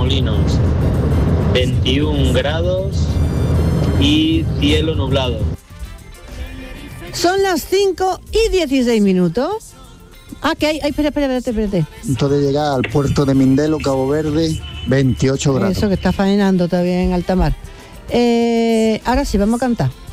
Torremolinos, 21 grados y cielo nublado. Son las 5:16. ¿Qué hay? Ay, espérate. Entonces llegar al puerto de Mindelo, Cabo Verde, 28 grados. Eso, que está faenando todavía en alta mar. Ahora sí, vamos a cantar.